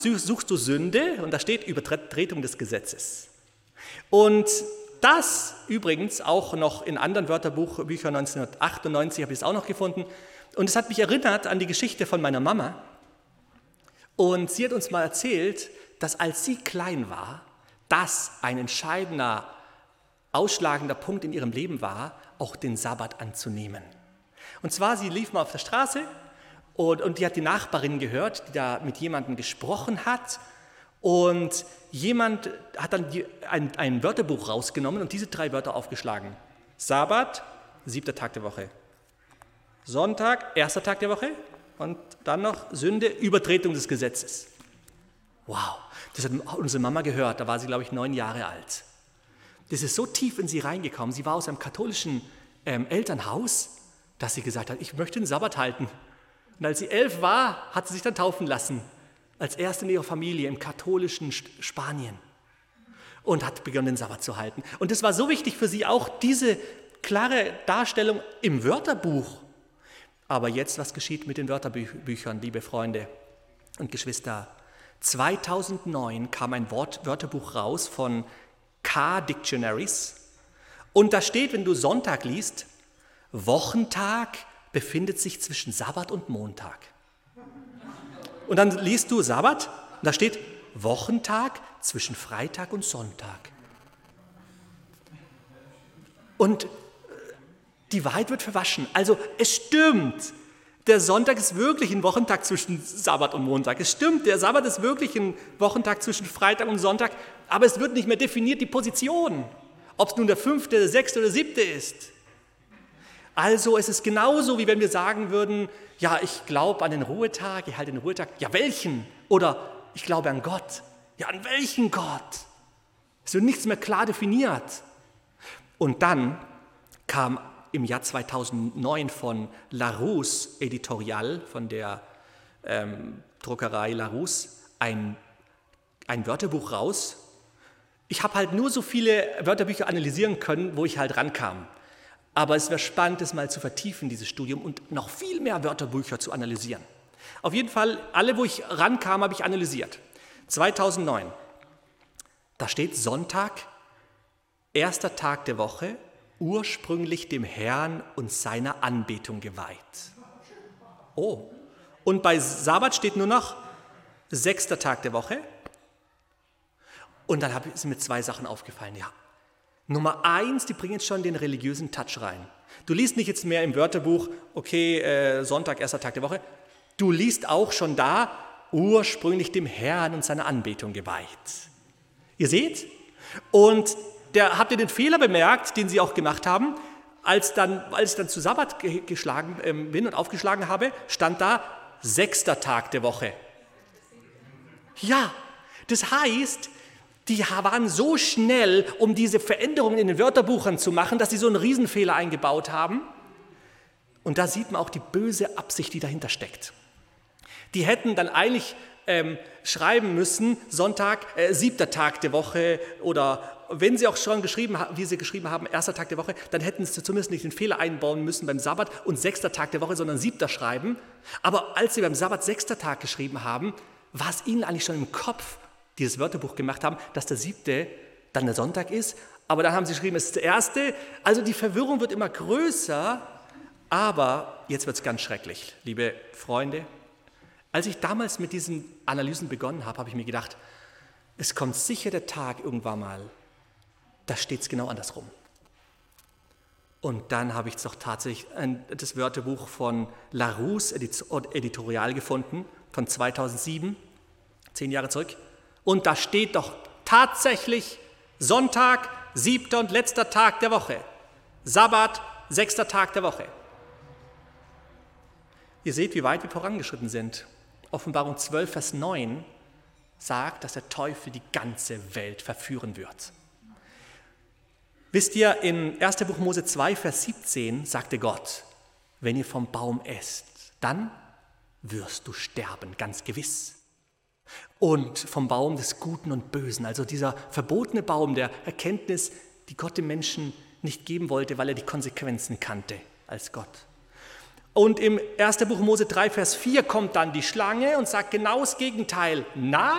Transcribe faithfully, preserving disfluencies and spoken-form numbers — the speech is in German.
suchst du Sünde und da steht Übertretung des Gesetzes. Und das übrigens auch noch in anderen Wörterbüchern neunzehnhundertachtundneunzig habe ich es auch noch gefunden. Und es hat mich erinnert an die Geschichte von meiner Mama. Und sie hat uns mal erzählt, dass als sie klein war, das ein entscheidender, ausschlagender Punkt in ihrem Leben war, auch den Sabbat anzunehmen. Und zwar, sie lief mal auf der Straße und, und die hat die Nachbarin gehört, die da mit jemandem gesprochen hat. Und jemand hat dann die, ein, ein Wörterbuch rausgenommen und diese drei Wörter aufgeschlagen. Sabbat, siebter Tag der Woche. Sonntag, erster Tag der Woche. Und dann noch Sünde, Übertretung des Gesetzes. Wow, das hat unsere Mama gehört, da war sie, glaube ich, neun Jahre alt. Das ist so tief in sie reingekommen. Sie war aus einem katholischen ähm, Elternhaus, dass sie gesagt hat, ich möchte den Sabbat halten. Und als sie elf war, hat sie sich dann taufen lassen. Als erste in ihrer Familie im katholischen Spanien. Und hat begonnen, den Sabbat zu halten. Und es war so wichtig für sie auch, diese klare Darstellung im Wörterbuch. Aber jetzt, was geschieht mit den Wörterbüchern, liebe Freunde und Geschwister? zweitausendneun kam ein Wort, Wörterbuch raus von K Dictionaries. Und da steht, wenn du Sonntag liest, Wochentag befindet sich zwischen Sabbat und Montag. Und dann liest du Sabbat, und da steht Wochentag zwischen Freitag und Sonntag. Und die Wahrheit wird verwaschen. Also es stimmt, der Sonntag ist wirklich ein Wochentag zwischen Sabbat und Montag. Es stimmt, der Sabbat ist wirklich ein Wochentag zwischen Freitag und Sonntag, aber es wird nicht mehr definiert, die Position, ob es nun der fünfte, der sechste oder siebte ist. Also es ist genauso, wie wenn wir sagen würden, ja, ich glaube an den Ruhetag, ich halte den Ruhetag, ja welchen? Oder ich glaube an Gott, ja an welchen Gott? Es wird nichts mehr klar definiert. Und dann kam im Jahr zweitausendneun von Larousse Editorial, von der ähm, Druckerei Larousse, ein, ein Wörterbuch raus. Ich habe halt nur so viele Wörterbücher analysieren können, wo ich halt rankam. Aber es wäre spannend, das mal zu vertiefen, dieses Studium, und noch viel mehr Wörterbücher zu analysieren. Auf jeden Fall, alle, wo ich rankam, habe ich analysiert. zweitausendneun, da steht Sonntag, erster Tag der Woche, ursprünglich dem Herrn und seiner Anbetung geweiht. Oh, und bei Sabbat steht nur noch sechster Tag der Woche. Und dann sind mir zwei Sachen aufgefallen. Ja, Nummer eins, die bringen jetzt schon den religiösen Touch rein. Du liest nicht jetzt mehr im Wörterbuch, okay, äh, Sonntag, erster Tag der Woche. Du liest auch schon da, ursprünglich dem Herrn und seiner Anbetung geweiht. Ihr seht? Und der, habt ihr den Fehler bemerkt, den sie auch gemacht haben? Als, dann, als ich dann zu Sabbat ge- geschlagen äh, bin und aufgeschlagen habe, stand da sechster Tag der Woche. Ja, das heißt, die waren so schnell, um diese Veränderungen in den Wörterbuchern zu machen, dass sie so einen Riesenfehler eingebaut haben. Und da sieht man auch die böse Absicht, die dahinter steckt. Die hätten dann eigentlich ähm, schreiben müssen, Sonntag, äh, siebter Tag der Woche, oder wenn sie auch schon geschrieben haben, wie sie geschrieben haben, erster Tag der Woche, dann hätten sie zumindest nicht den Fehler einbauen müssen beim Sabbat und sechster Tag der Woche, sondern siebter schreiben. Aber als sie beim Sabbat sechster Tag geschrieben haben, war es ihnen eigentlich schon im Kopf, dieses Wörterbuch gemacht haben, dass der siebte dann der Sonntag ist. Aber dann haben sie geschrieben, es ist der erste. Also die Verwirrung wird immer größer. Aber jetzt wird es ganz schrecklich, liebe Freunde. Als ich damals mit diesen Analysen begonnen habe, habe ich mir gedacht, es kommt sicher der Tag irgendwann mal, da steht es genau andersrum. Und dann habe ich doch tatsächlich ein, das Wörterbuch von Larousse Editorial gefunden, von zweitausendsieben, zehn Jahre zurück. Und da steht doch tatsächlich Sonntag, siebter und letzter Tag der Woche. Sabbat, sechster Tag der Woche. Ihr seht, wie weit wir vorangeschritten sind. Offenbarung zwölf, Vers neun sagt, dass der Teufel die ganze Welt verführen wird. Wisst ihr, in erster Buch Mose zwei, Vers siebzehn sagte Gott, wenn ihr vom Baum esst, dann wirst du sterben, ganz gewiss. Und vom Baum des Guten und Bösen, also dieser verbotene Baum der Erkenntnis, die Gott dem Menschen nicht geben wollte, weil er die Konsequenzen kannte als Gott. Und im ersten Buch Mose drei, Vers vier kommt dann die Schlange und sagt genau das Gegenteil. Nein,